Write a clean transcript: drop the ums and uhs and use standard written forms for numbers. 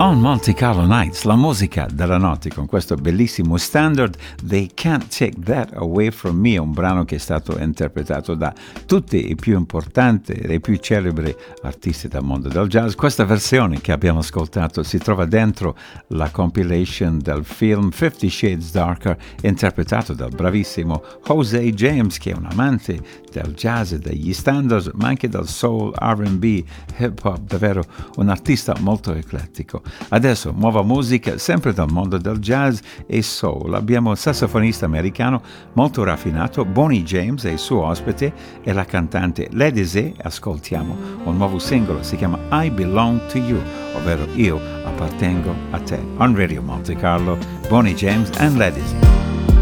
On Monte Carlo Nights, la musica della notte con questo bellissimo standard They Can't Take That Away From Me, un brano che è stato interpretato da tutti i più importanti e i più celebri artisti del mondo del jazz. Questa versione che abbiamo ascoltato si trova dentro la compilation del film 50 Shades Darker, interpretato dal bravissimo Jose James, che è un amante del jazz e degli standards, ma anche del soul, R&B, hip hop, davvero un artista molto eclettico. Adesso nuova musica, sempre dal mondo del jazz e soul. Abbiamo il sassofonista americano molto raffinato, Bonnie James, e il suo ospite è la cantante Lady Z. Ascoltiamo un nuovo singolo, si chiama I Belong to You, ovvero Io appartengo a te. On Radio Monte Carlo, Bonnie James and Lady Z.